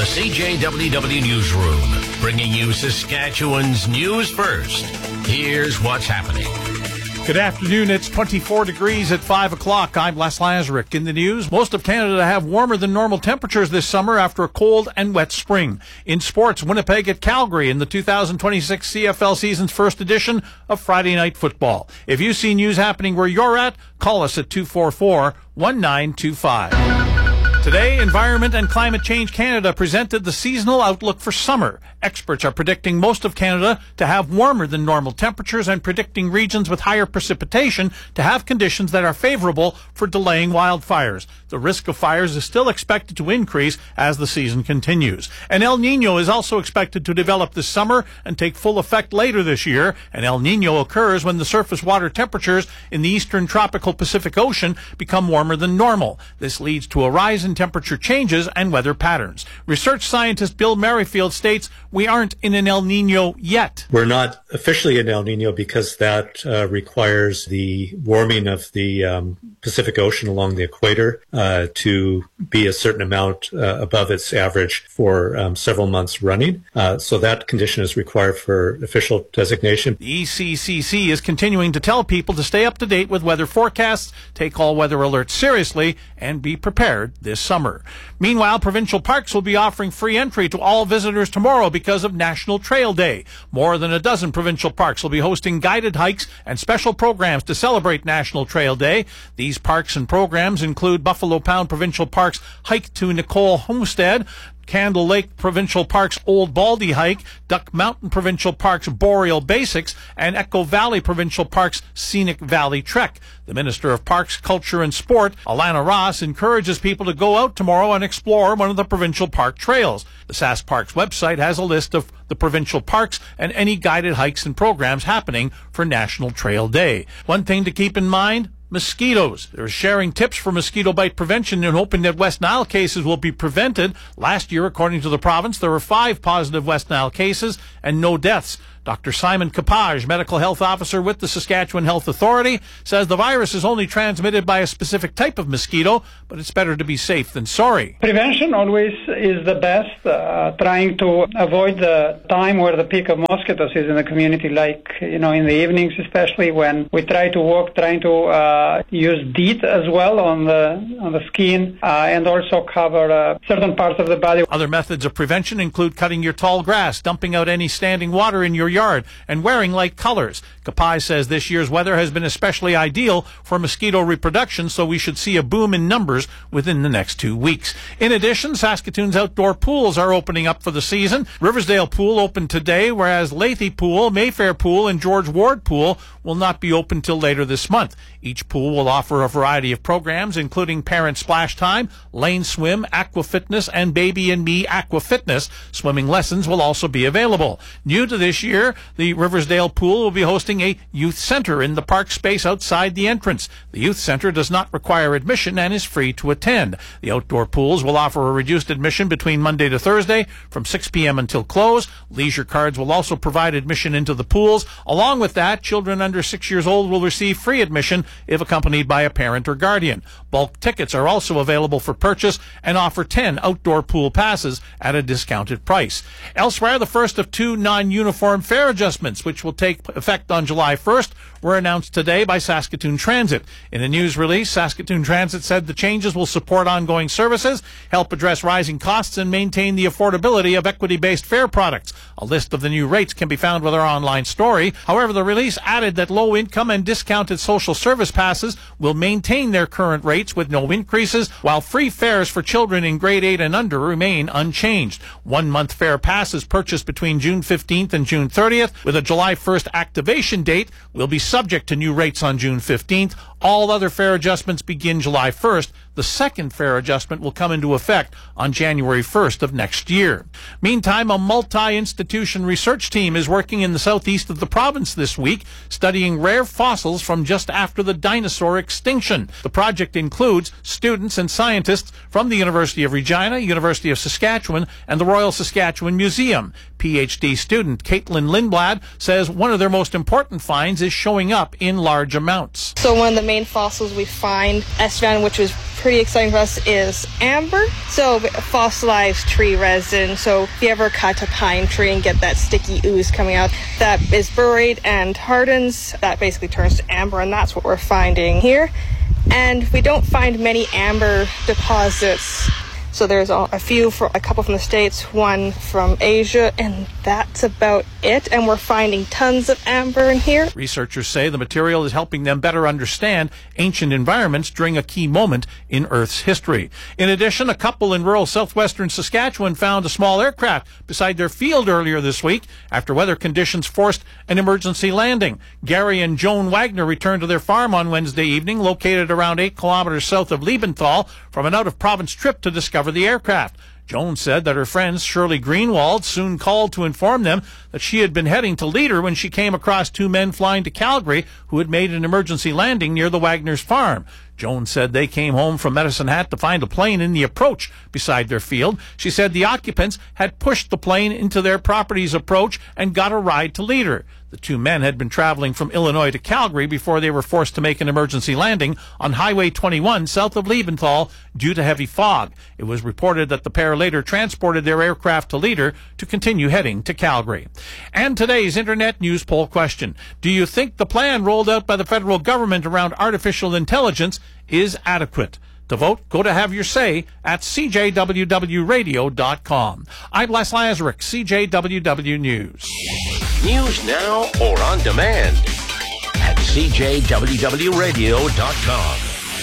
the CJWW Newsroom, bringing you Saskatchewan's news first. Here's what's happening. Good afternoon. It's 24 degrees at 5 o'clock. I'm Les Lazaruk. In the news, most of Canada have warmer than normal temperatures this summer after a cold and wet spring. In sports, Winnipeg at Calgary in the 2026 CFL season's first edition of Friday Night Football. If you see news happening where you're at, call us at 244-1925. Today, Environment and Climate Change Canada presented the seasonal outlook for summer. Experts are predicting most of Canada to have warmer than normal temperatures and predicting regions with higher precipitation to have conditions that are favorable for delaying wildfires. The risk of fires is still expected to increase as the season continues. An El Niño is also expected to develop this summer and take full effect later this year. An El Niño occurs when the surface water temperatures in the eastern tropical Pacific Ocean become warmer than normal. This leads to a rise in temperature changes and weather patterns. Research scientist Bill Merrifield states we aren't in an El Niño yet. We're not officially in El Niño because that requires the warming of the Pacific Ocean along the equator to be a certain amount above its average for several months running. So that condition is required for official designation. The ECCC is continuing to tell people to stay up to date with weather forecasts, take all weather alerts seriously, and be prepared this summer. Meanwhile, provincial parks will be offering free entry to all visitors tomorrow because of National Trail Day. More than a dozen provincial parks will be hosting guided hikes and special programs to celebrate National Trail Day. These parks and programs include Buffalo Pound Provincial Park's Hike to Nicole Homestead, Candle Lake Provincial Park's Old Baldy Hike, Duck Mountain Provincial Park's Boreal Basics, and Echo Valley Provincial Park's Scenic Valley Trek. The Minister of Parks, Culture and Sport, Alana Ross, encourages people to go out tomorrow and explore one of the provincial park trails. The Sask Parks website has a list of the provincial parks and any guided hikes and programs happening for National Trail Day. One thing to keep in mind: mosquitoes. They're sharing tips for mosquito bite prevention and hoping that West Nile cases will be prevented. Last year, according to the province, there were 5 positive West Nile cases and no deaths. Dr. Simon Capage, medical health officer with the Saskatchewan Health Authority, says the virus is only transmitted by a specific type of mosquito, but it's better to be safe than sorry. Prevention always is the best, trying to avoid the time where the peak of mosquitoes is in the community, like, in the evenings, especially when we try to walk, trying to use DEET as well on the skin, and also cover certain parts of the body. Other methods of prevention include cutting your tall grass, dumping out any standing water in your yard, and wearing light colors. Kapai says this year's weather has been especially ideal for mosquito reproduction, so we should see a boom in numbers within the next 2 weeks. In addition, Saskatoon's outdoor pools are opening up for the season. Riversdale Pool opened today, whereas Lethe Pool, Mayfair Pool, and George Ward Pool will not be open till later this month. Each pool will offer a variety of programs, including parent splash time, lane swim, aqua fitness, and baby and me aqua fitness. Swimming lessons will also be available. New to this year, the Riversdale Pool will be hosting a youth center in the park space outside the entrance. The youth center does not require admission and is free to attend. The outdoor pools will offer a reduced admission between Monday to Thursday from 6 p.m. until close. Leisure cards will also provide admission into the pools. Along with that, children under 6 years old will receive free admission if accompanied by a parent or guardian. Bulk tickets are also available for purchase and offer 10 outdoor pool passes at a discounted price. Elsewhere, the first of 2 non-uniform fare adjustments, which will take effect on July 1st, were announced today by Saskatoon Transit. In a news release, Saskatoon Transit said the changes will support ongoing services, help address rising costs, and maintain the affordability of equity-based fare products. A list of the new rates can be found with our online story. However, the release added that low-income and discounted social service passes will maintain their current rates with no increases, while free fares for children in grade 8 and under remain unchanged. 1-month fare passes purchased between June 15th and June 30th with a July 1st activation date will be subject to new rates on June 15th. All other fare adjustments begin July 1st. The second fare adjustment will come into effect on January 1st of next year. Meantime, a multi-institution research team is working in the southeast of the province this week, studying rare fossils from just after the dinosaur extinction. The project includes students and scientists from the University of Regina, University of Saskatchewan, and the Royal Saskatchewan Museum. PhD student Caitlin Lindblad says one of their most important finds is showing up in large amounts. So one of the main fossils we find, Estevan, which was pretty exciting for us is amber. So fossilized tree resin. So if you ever cut a pine tree and get that sticky ooze coming out, that is buried and hardens. That basically turns to amber, and that's what we're finding here. And we don't find many amber deposits. So there's a couple from the States, one from Asia, and that's about it. And we're finding tons of amber in here. Researchers say the material is helping them better understand ancient environments during a key moment in Earth's history. In addition, a couple in rural southwestern Saskatchewan found a small aircraft beside their field earlier this week after weather conditions forced an emergency landing. Gary and Joan Wagner returned to their farm on Wednesday evening, located around 8 kilometers south of Liebenthal, from an out-of-province trip to discover the aircraft. Joan said that her friend Shirley Greenwald soon called to inform them that she had been heading to Leader when she came across two men flying to Calgary who had made an emergency landing near the Wagner's farm. Joan said they came home from Medicine Hat to find a plane in the approach beside their field. She said the occupants had pushed the plane into their property's approach and got a ride to Leader. The two men had been traveling from Illinois to Calgary before they were forced to make an emergency landing on Highway 21 south of Liebenthal due to heavy fog. It was reported that the pair later transported their aircraft to Leader to continue heading to Calgary. And today's Internet News Poll question: do you think the plan rolled out by the federal government around artificial intelligence is adequate? To vote, go to have your say at cjwwradio.com. I'm Les Lazaruk, CJWW News. News now or on demand at cjwwradio.com.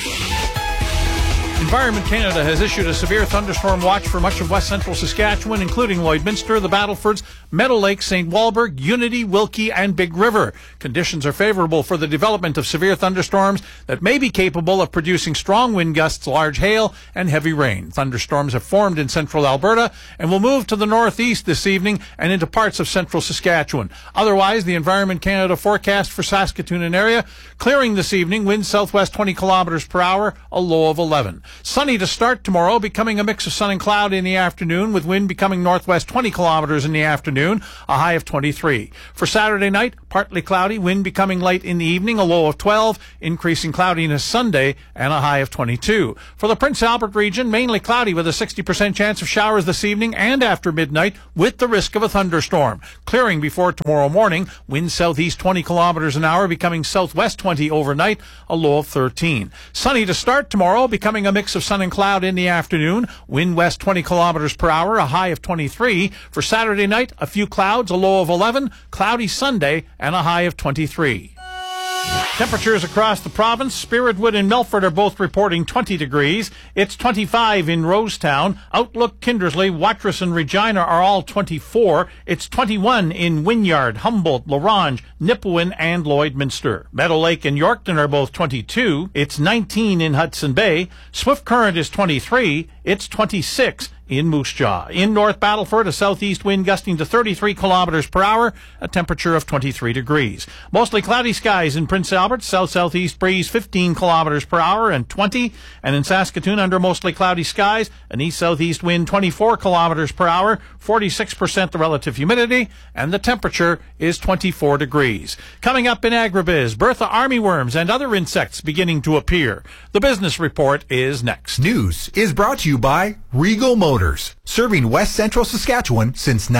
Environment Canada has issued a severe thunderstorm watch for much of west central Saskatchewan, including Lloydminster, the Battlefords, Meadow Lake, St. Walburg, Unity, Wilkie, and Big River. Conditions are favorable for the development of severe thunderstorms that may be capable of producing strong wind gusts, large hail, and heavy rain. Thunderstorms have formed in central Alberta and will move to the northeast this evening and into parts of central Saskatchewan. Otherwise, the Environment Canada forecast for Saskatoon and area: clearing this evening, winds southwest 20 kilometers per hour, a low of 11. Sunny to start tomorrow, becoming a mix of sun and cloud in the afternoon, with wind becoming northwest 20 kilometers in the afternoon, a high of 23. For Saturday night, partly cloudy, wind becoming light in the evening, a low of 12, increasing cloudiness Sunday, and a high of 22. For the Prince Albert region, mainly cloudy with a 60% chance of showers this evening and after midnight, with the risk of a thunderstorm. Clearing before tomorrow morning, wind southeast 20 kilometers an hour, becoming southwest 20 overnight, a low of 13. Sunny to start tomorrow, becoming a mix of sun and cloud in the afternoon, wind west 20 kilometers per hour, a high of 23. For Saturday night, a few clouds, a low of 11, cloudy Sunday, and a high of 23. Temperatures across the province: Spiritwood and Melfort are both reporting 20 degrees. It's 25 in Rosetown. Outlook, Kindersley, Watrous, and Regina are all 24. It's 21 in Wynyard, Humboldt, La Ronge, Nipawin, and Lloydminster. Meadow Lake and Yorkton are both 22. It's 19 in Hudson Bay. Swift Current is 23. It's 26 in Moose Jaw. In North Battleford, a southeast wind gusting to 33 kilometers per hour, a temperature of 23 degrees. Mostly cloudy skies in Prince Albert, south-southeast breeze 15 kilometers per hour and 20. And in Saskatoon, under mostly cloudy skies, an east-southeast wind 24 kilometers per hour, 46% the relative humidity, and the temperature is 24 degrees. Coming up in Agribiz, Bertha armyworms and other insects beginning to appear. The business report is next. News is brought to you by Regal Motors, serving West Central Saskatchewan since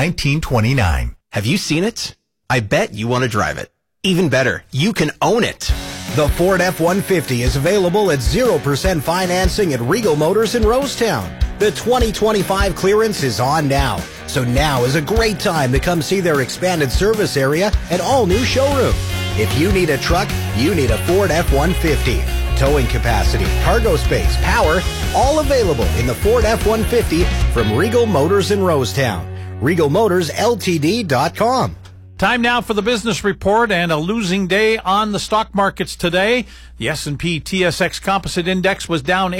1929. Have you seen it? I bet you want to drive it. Even better, you can own it. The Ford F-150 is available at 0% financing at Regal Motors in Rosetown. The 2025 clearance is on now, so now is a great time to come see their expanded service area and all-new showroom. If you need a truck, you need a Ford F-150. Towing capacity, cargo space, power, all available in the Ford F-150 from Regal Motors in Rosetown. RegalMotorsLTD.com. Time now for the business report, and a losing day on the stock markets today. The S&P TSX Composite Index was down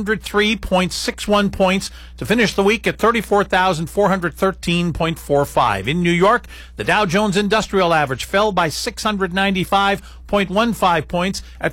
803.61 points to finish the week at 34,413.45. In New York, the Dow Jones Industrial Average fell by 695 0.15 points at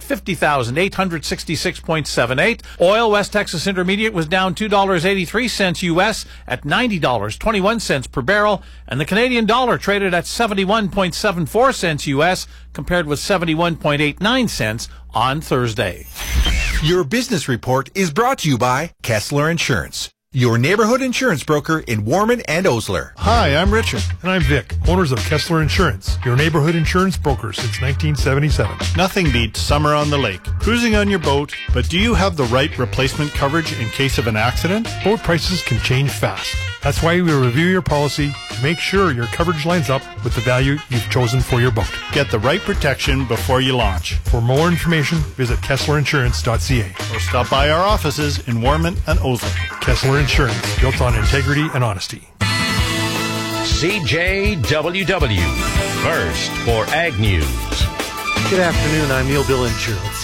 50,866.78. Oil West Texas Intermediate was down $2.83 U.S. at $90.21 per barrel, and the Canadian dollar traded at 71.74 cents U.S. compared with 71.89 cents on Thursday. Your business report is brought to you by Kessler Insurance, your neighborhood insurance broker in Warman and Osler. Hi, I'm Richard. And I'm Vic, owners of Kessler Insurance, your neighborhood insurance broker since 1977. Nothing beats summer on the lake, cruising on your boat, but do you have the right replacement coverage in case of an accident? Boat prices can change fast. That's why we review your policy to make sure your coverage lines up with the value you've chosen for your boat. Get the right protection before you launch. For more information, visit KesslerInsurance.ca or stop by our offices in Warman and Osler. Kessler Insurance, built on integrity and honesty. CJWW, first for Ag News. Good afternoon, I'm Neil Billinger with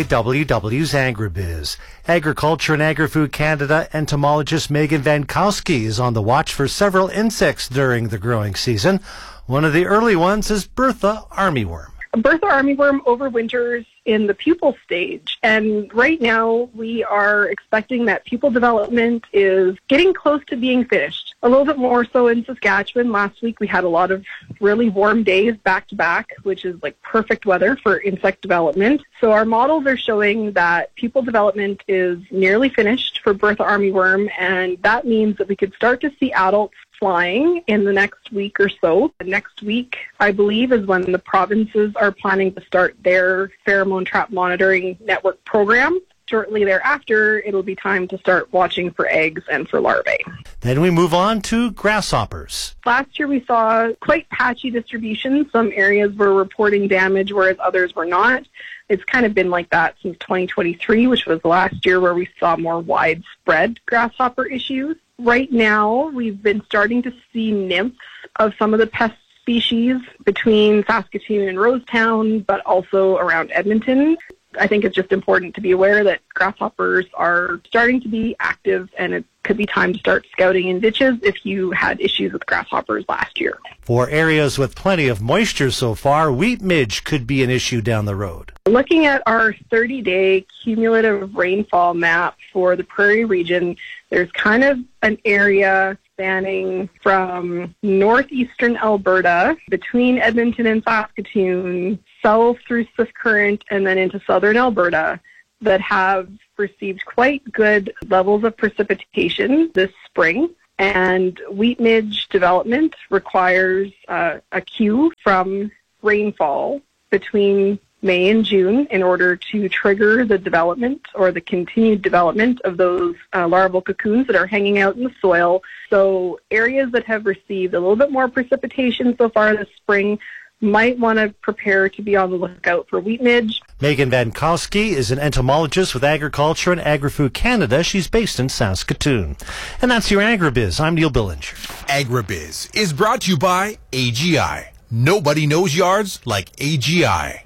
CJWW's AgriBiz. Agriculture and Agri-Food Canada entomologist Megan Vankowski is on the watch for several insects during the growing season. One of the early ones is Bertha armyworm. Bertha armyworm overwinters in the pupal stage, and right now we are expecting that pupal development is getting close to being finished. A little bit more so in Saskatchewan. Last week we had a lot of really warm days back to back, which is like perfect weather for insect development. So our models are showing that pupal development is nearly finished for Bertha armyworm, and that means that we could start to see adults flying in the next week or so. Next week, I believe, is when the provinces are planning to start their pheromone trap monitoring network program. Shortly thereafter, it'll be time to start watching for eggs and for larvae. Then we move on to grasshoppers. Last year we saw quite patchy distribution. Some areas were reporting damage, whereas others were not. It's kind of been like that since 2023, which was the last year where we saw more widespread grasshopper issues. Right now, we've been starting to see nymphs of some of the pest species between Saskatoon and Rosetown, but also around Edmonton. I think it's just important to be aware that grasshoppers are starting to be active, and it could be time to start scouting in ditches if you had issues with grasshoppers last year. For areas with plenty of moisture so far, wheat midge could be an issue down the road. Looking at our 30-day cumulative rainfall map for the Prairie region, there's kind of an area spanning from northeastern Alberta, between Edmonton and Saskatoon, south through Swift Current, and then into southern Alberta, that have received quite good levels of precipitation this spring. And wheat midge development requires a queue from rainfall between May and June in order to trigger the development or the continued development of those larval cocoons that are hanging out in the soil. So areas that have received a little bit more precipitation so far this spring might want to prepare to be on the lookout for wheat midge. Megan Vankowski is an entomologist with Agriculture and Agri-Food Canada. She's based in Saskatoon. And that's your AgriBiz. I'm Neil Billinger. AgriBiz is brought to you by AGI. Nobody knows yards like AGI.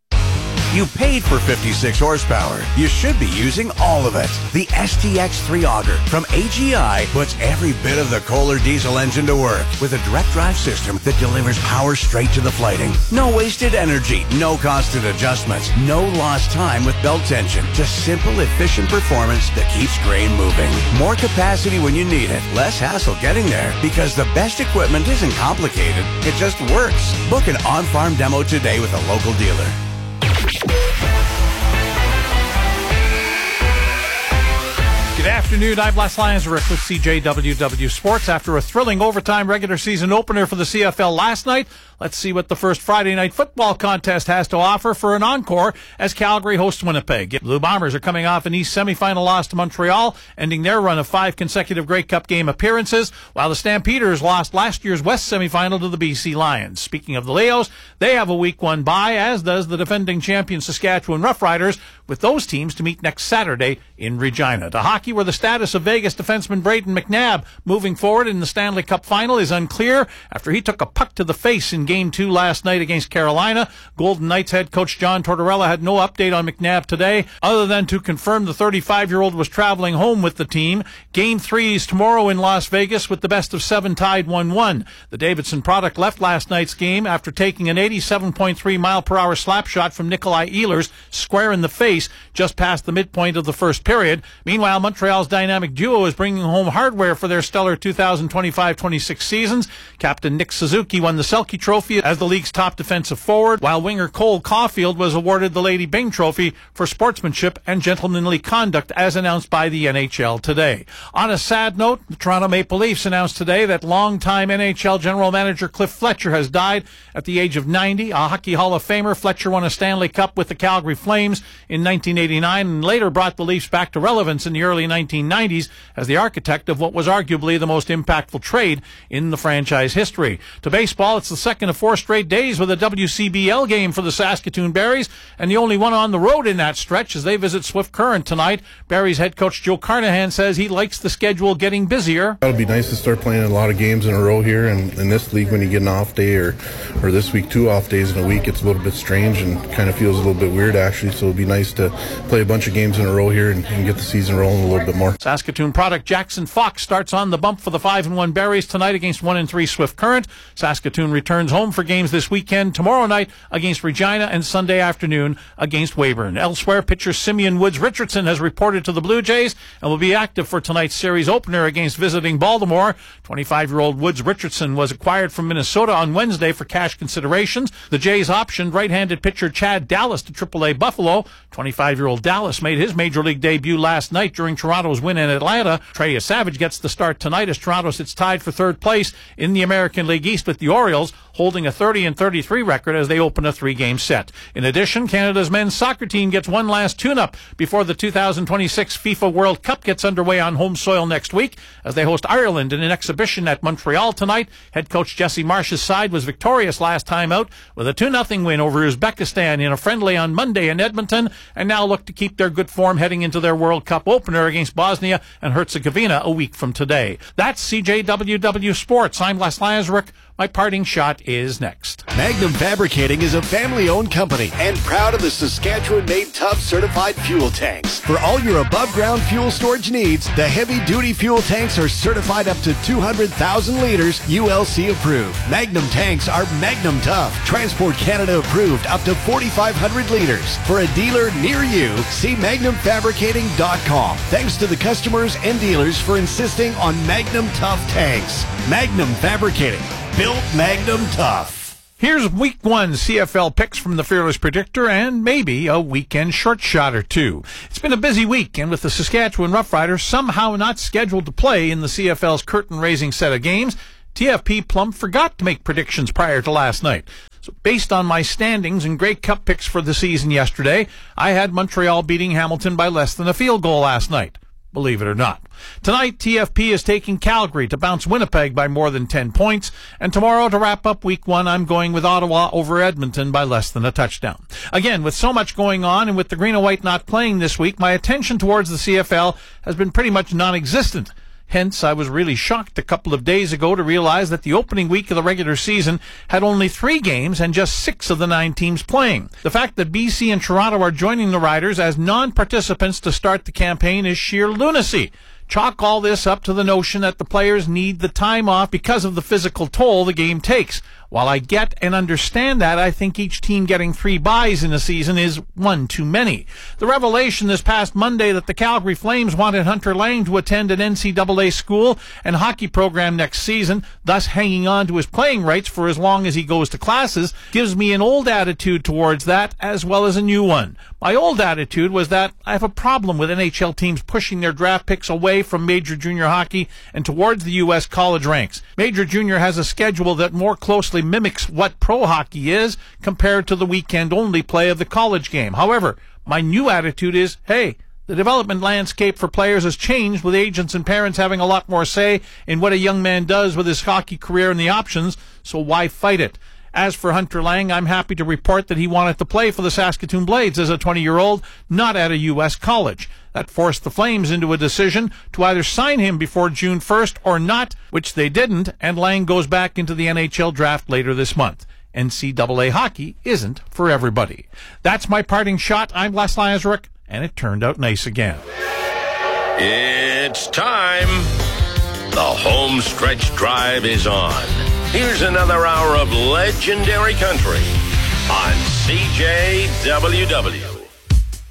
You paid for 56 horsepower. You should be using all of it. The STX3 auger from AGI puts every bit of the Kohler diesel engine to work with a direct drive system that delivers power straight to the flighting. No wasted energy, no constant adjustments, no lost time with belt tension. Just simple, efficient performance that keeps grain moving. More capacity when you need it, less hassle getting there, because the best equipment isn't complicated. It just works. Book an on-farm demo today with a local dealer. Good afternoon, I'm Les Lanserick with CJWW Sports. After a thrilling overtime regular season opener for the CFL last night, let's see what the first Friday night football contest has to offer for an encore as Calgary hosts Winnipeg. Blue Bombers are coming off an East semifinal loss to Montreal, ending their run of 5 consecutive Grey Cup game appearances, while the Stampeders lost last year's West semifinal to the BC Lions. Speaking of the Leos, they have a Week 1 bye, as does the defending champion Saskatchewan Roughriders, with those teams to meet next Saturday in Regina. To hockey, hockey, where the status of Vegas defenseman Brayden McNabb moving forward in the Stanley Cup final is unclear after he took a puck to the face in Game 2 last night against Carolina. Golden Knights head coach John Tortorella had no update on McNabb today, other than to confirm the 35-year-old was traveling home with the team. Game 3 is tomorrow in Las Vegas, with the best of 7 tied 1-1. The Davidson product left last night's game after taking an 87.3 mile-per-hour slap shot from Nikolai Ehlers square in the face just past the midpoint of the first period. Meanwhile, Montreal's dynamic duo is bringing home hardware for their stellar 2025-26 seasons. Captain Nick Suzuki won the Selke Trophy as the league's top defensive forward, while winger Cole Caulfield was awarded the Lady Byng Trophy for sportsmanship and gentlemanly conduct, as announced by the NHL today. On a sad note, the Toronto Maple Leafs announced today that longtime NHL general manager Cliff Fletcher has died at the age of 90. A Hockey Hall of Famer, Fletcher won a Stanley Cup with the Calgary Flames in 1989 and later brought the Leafs back to relevance in the early 1990s as the architect of what was arguably the most impactful trade in the franchise history. To baseball, it's the second of 4 straight days with a WCBL game for the Saskatoon Berries, and the only one on the road in that stretch as they visit Swift Current tonight. Berries head coach Joe Carnahan says he likes the schedule getting busier. It'll be nice to start playing a lot of games in a row here, and in this league when you get an off day or this week 2 off days in a week, it's a little bit strange and kind of feels a little bit weird actually, so it'll be nice to play a bunch of games in a row here and get the season rolling a little bit more. Saskatoon product Jackson Fox starts on the bump for the 5-1 Berries tonight against 1-3 Swift Current. Saskatoon returns home for games this weekend, tomorrow night against Regina and Sunday afternoon against Weyburn. Elsewhere, pitcher Simeon Woods Richardson has reported to the Blue Jays and will be active for tonight's series opener against visiting Baltimore. 25-year-old Woods Richardson was acquired from Minnesota on Wednesday for cash considerations. The Jays optioned right-handed pitcher Chad Dallas to AAA Buffalo. 25-year-old Dallas made his major league debut last night during Toronto's win in Atlanta. Trey Savage gets the start tonight as Toronto sits tied for third place in the American League East with the Orioles, holding a 30-33 record as they open a 3-game set. In addition, Canada's men's soccer team gets one last tune-up before the 2026 FIFA World Cup gets underway on home soil next week as they host Ireland in an exhibition at Montreal tonight. Head coach Jesse Marsh's side was victorious last time out with a 2-0 win over Uzbekistan in a friendly on Monday in Edmonton, and now look to keep their good form heading into their World Cup opener against Bosnia and Herzegovina a week from today. That's CJWW Sports. I'm Les Lazaruk. My parting shot is next. Magnum Fabricating is a family-owned company and proud of the Saskatchewan-made Tough certified fuel tanks. For all your above-ground fuel storage needs, the heavy-duty fuel tanks are certified up to 200,000 liters, ULC approved. Magnum tanks are Magnum Tough, Transport Canada approved up to 4,500 liters. For a dealer near you, see MagnumFabricating.com. Thanks to the customers and dealers for insisting on Magnum Tough tanks. Magnum Fabricating. Built Magnum Tough. Here's Week 1 CFL picks from the Fearless Predictor and maybe a weekend short shot or two. It's been a busy week, and with the Saskatchewan Roughriders somehow not scheduled to play in the CFL's curtain-raising set of games, TFP plumb forgot to make predictions prior to last night. So based on my standings and Grey Cup picks for the season yesterday, I had Montreal beating Hamilton by less than a field goal last night. Believe it or not. Tonight, TFP is taking Calgary to bounce Winnipeg by more than 10 points. And tomorrow, to wrap up Week 1, I'm going with Ottawa over Edmonton by less than a touchdown. Again, with so much going on and with the Green and White not playing this week, my attention towards the CFL has been pretty much non-existent. Hence, I was really shocked a couple of days ago to realize that the opening week of the regular season had only 3 games and just 6 of the 9 teams playing. The fact that BC and Toronto are joining the Riders as non-participants to start the campaign is sheer lunacy. Chalk all this up to the notion that the players need the time off because of the physical toll the game takes. While I get and understand that, I think each team getting 3 byes in a season is one too many. The revelation this past Monday that the Calgary Flames wanted Hunter Lang to attend an NCAA school and hockey program next season, thus hanging on to his playing rights for as long as he goes to classes, gives me an old attitude towards that as well as a new one. My old attitude was that I have a problem with NHL teams pushing their draft picks away from major junior hockey and towards the U.S. college ranks. Major junior has a schedule that more closely mimics what pro hockey is compared to the weekend-only play of the college game. However, my new attitude is, hey, the development landscape for players has changed with agents and parents having a lot more say in what a young man does with his hockey career and the options, so why fight it? As for Hunter Lang, I'm happy to report that he wanted to play for the Saskatoon Blades as a 20-year-old, not at a U.S. college. That forced the Flames into a decision to either sign him before June 1st or not, which they didn't, and Lang goes back into the NHL draft later this month. NCAA hockey isn't for everybody. That's my parting shot. I'm Les Lazaruk, and it turned out nice again. It's time. The home stretch drive is on. Here's another hour of legendary country on CJWW.